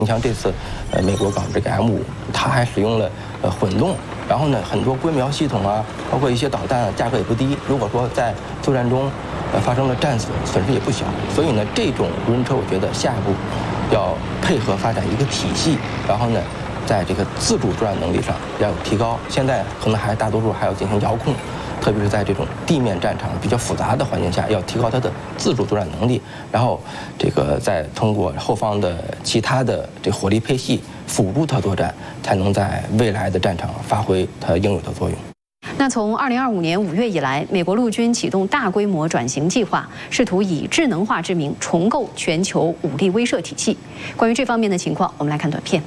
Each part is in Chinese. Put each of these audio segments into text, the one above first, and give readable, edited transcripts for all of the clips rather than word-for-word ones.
你像这次，美国搞这个 M5，它还使用了混动，然后呢，很多归瞄系统啊，包括一些导弹啊，价格也不低。如果说在作战中，发生了战损，损失也不小。所以呢，这种无人车，我觉得下一步要配合发展一个体系，然后呢，在这个自主作战能力上要有提高。现在可能还大多数还要进行遥控。 特别是在这种地面战场比较复杂的环境下，要提高它的自主作战能力，然后这个再通过后方的其他的这火力配系辅助它作战，才能在未来的战场发挥它应有的作用。 那从2025年5月以来，美国陆军启动大规模转型计划，试图以智能化之名重构全球武力威慑体系。关于这方面的情况，我们来看短片。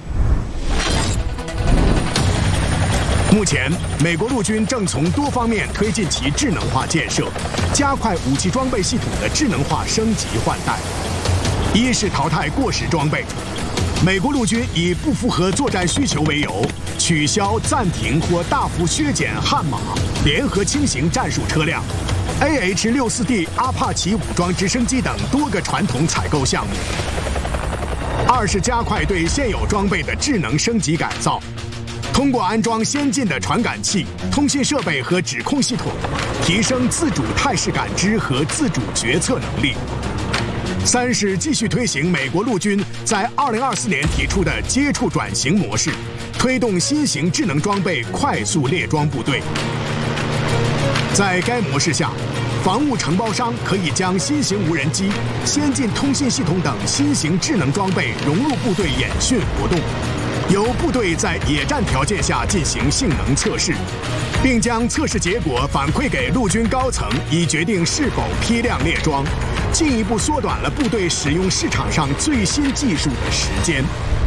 目前，美国陆军正从多方面推进其智能化建设，加快武器装备系统的智能化升级换代。一是淘汰过时装备，美国陆军以不符合作战需求为由，取消、暂停或大幅削减悍马、联合轻型战术车辆、AH-64D 阿帕奇武装直升机等多个传统采购项目。二是加快对现有装备的智能升级改造。 通过安装先进的传感器、通信设备和指控系统，提升自主态势感知和自主决策能力。三是继续推行美国陆军在2024年提出的接触转型模式，推动新型智能装备快速列装部队。在该模式下，防务承包商可以将新型无人机、先进通信系统等新型智能装备融入部队演训活动。 由部队在野战条件下进行性能测试，并将测试结果反馈给陆军高层，以决定是否批量列装，进一步缩短了部队使用市场上最新技术的时间。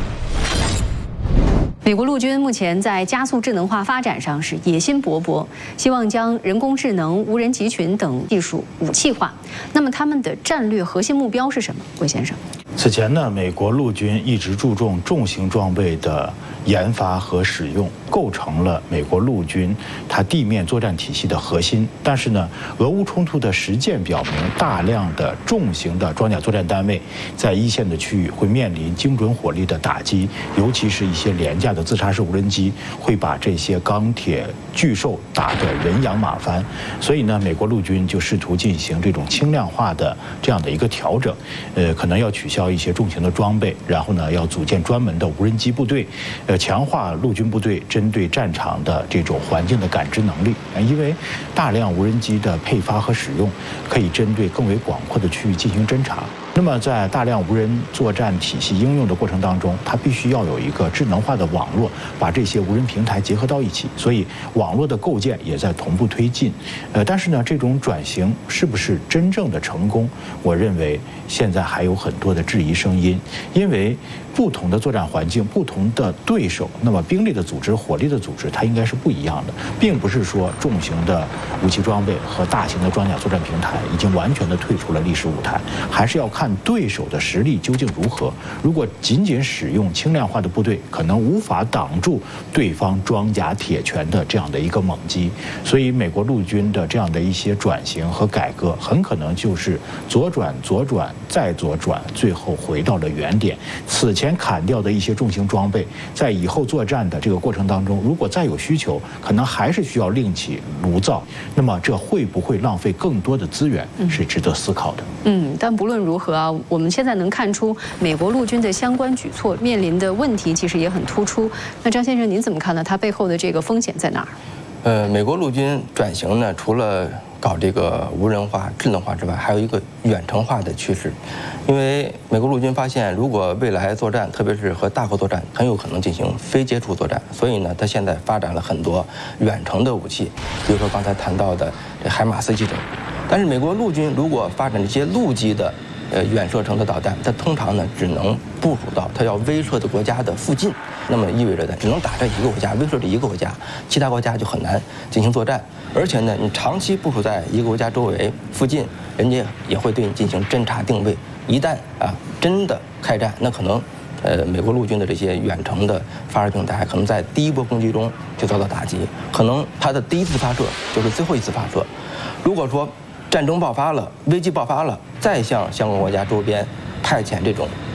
美国陆军目前在加速智能化发展上是野心勃勃，希望将人工智能、无人集群等技术武器化。那么他们的战略核心目标是什么？魏先生， 此前呢，美国陆军一直注重重型装备的研发和使用，构成了美国陆军它地面作战体系的核心。但是呢，俄乌冲突的实践表明，大量的重型的装甲作战单位在一线的区域会面临精准火力的打击，尤其是一些廉价的自杀式无人机会把这些钢铁巨兽打得人仰马翻。所以呢，美国陆军就试图进行这种轻量化的这样的一个调整，可能要取消一些重型的装备，然后呢，要组建专门的无人机部队，强化陆军部队针对战场的这种环境的感知能力。因为大量无人机的配发和使用，可以针对更为广阔的区域进行侦察。那么，在大量无人作战体系应用的过程当中，它必须要有一个智能化的网络，把这些无人平台结合到一起。所以，网络的构建也在同步推进。但是呢，这种转型是不是真正的成功？我认为现在还有很多的质疑声音，因为不同的作战环境、不同的对手，那么兵力的组织、火力的组织，它应该是不一样的，并不是说重型的武器装备和大型的装甲作战平台已经完全的退出了历史舞台，还是要看对手的实力究竟如何。如果仅仅使用轻量化的部队，可能无法挡住对方装甲铁拳的这样的一个猛击。所以，美国陆军的这样的一些转型和改革，很可能就是左转、左转再左转，最后回到了原点。此前砍掉的一些重型装备，在以后作战的这个过程当中，如果再有需求，可能还是需要另起炉灶。那么，这会不会浪费更多的资源，是值得思考的。 但不论如何啊，我们现在能看出美国陆军的相关举措面临的问题其实也很突出。那张先生，您怎么看呢？它背后的这个风险在哪儿？ 美国陆军转型呢，除了搞这个无人化、智能化之外，还有一个远程化的趋势。因为美国陆军发现，如果未来作战，特别是和大国作战，很有可能进行非接触作战，所以呢，它现在发展了很多远程的武器，比如说刚才谈到的这海马斯系统。但是美国陆军如果发展这些陆基的远射程的导弹，它通常呢只能部署到它要威慑的国家的附近，那么意味着呢只能打这一个国家，威慑这一个国家，其他国家就很难进行作战。而且呢，你长期部署在一个国家周围附近，人家也会对你进行侦察定位。一旦真的开战，那可能美国陆军的这些远程的发射平台，可能在第一波攻击中就遭到打击，可能它的第一次发射就是最后一次发射。如果说战争爆发了，危机爆发了，再向相关国家周边派遣这种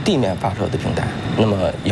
地面发射的平台，那么